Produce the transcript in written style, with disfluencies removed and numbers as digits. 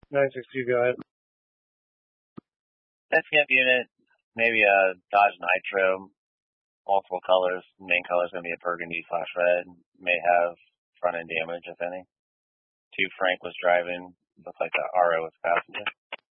962, go ahead. SCF unit, maybe a Dodge Nitro, multiple colors. Main color is going to be a burgundy/red. May have front end damage, if any. Frank was driving, looked like the RO was passenger.